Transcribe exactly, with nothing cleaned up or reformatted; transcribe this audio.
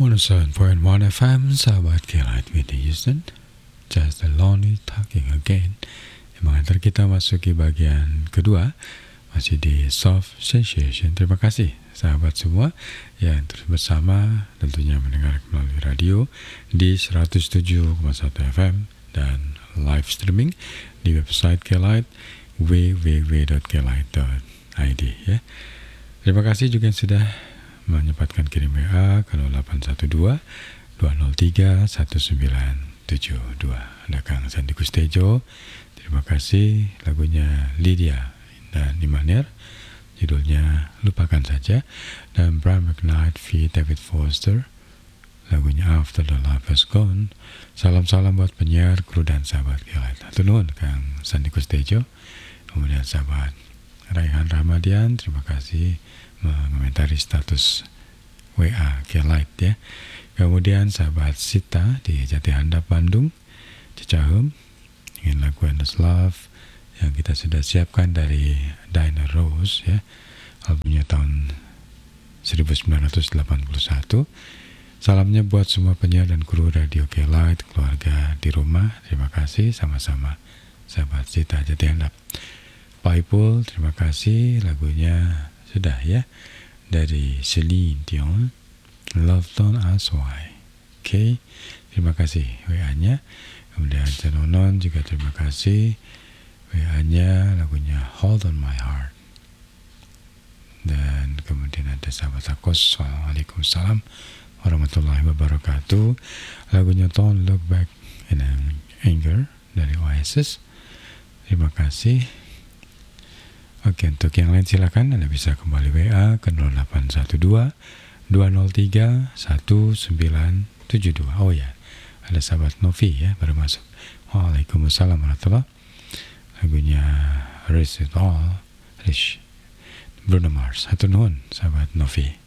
seratus tujuh koma satu F M, sahabat K-Light Whitney Houston, Just the Lonely Talking Again, yang mengantar kita masuki bagian kedua, masih di Soft Sensation. Terima kasih sahabat semua yang terus bersama, tentunya mendengar melalui radio di seratus tujuh koma satu F M dan live streaming di website K-Light w w w dot k light dot i d ya. Terima kasih juga yang sudah menyempatkan kirim W A ke nol delapan satu dua dua nol tiga satu sembilan tujuh dua. Ada Kang Sandi Kustejo, terima kasih. Lagunya Lydia dan Immanuel, judulnya Lupakan Saja. Dan Brian McKnight feat David Foster, lagunya After the Love Has Gone. Salam-salam buat penyiar, kru dan sahabat K-Light. Hatur nuhun Kang Sandi Kustejo. Kemudian sahabat Raihan Rahmadian, terima kasih mengomentari status W A K-Light ya. Kemudian sahabat Sita di Jati Handap Bandung, Cicahem, ingin lagu Endless Love yang kita sudah siapkan dari Dinah Rose ya, albumnya tahun seribu sembilan ratus delapan puluh satu. Salamnya buat semua penyiar dan kru radio K-Light, keluarga di rumah, terima kasih sama-sama sahabat Sita Jati Handap. Pak Ipul, terima kasih, lagunya sudah ya, dari Celine Dion, Love Don't Ask Why. Oke, okay. Terima kasih W A-nya. Kemudian Cenonon juga terima kasih W A-nya, lagunya Hold On My Heart. Dan kemudian ada sahabat Akos, Waalaikumsalam warahmatullahi wabarakatuh, lagunya Don't Look Back in Anger dari Oasis. Terima kasih. Oke, untuk yang lain silakan Anda bisa kembali W A ke nol delapan satu dua dua nol tiga satu sembilan tujuh dua. Oh ya, ada sahabat Novi ya baru masuk. Waalaikumsalam warahmatullahi wabarakatuh. Lagunya Risk It All, Rish, Bruno Mars. Hatur nuhun sahabat Novi.